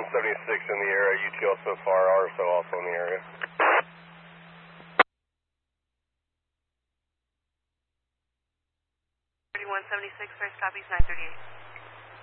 176 in the area. UTL so far, RSO also in the area. 176, first copies 938.